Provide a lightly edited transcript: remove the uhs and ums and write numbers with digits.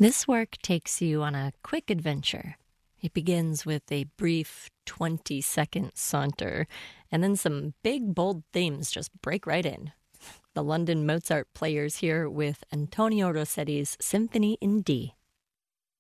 This work takes you on a quick adventure. It begins with a brief 20-second saunter, and then some big, bold themes just break right in. The London Mozart Players here with Antonio Rossetti's Symphony in D.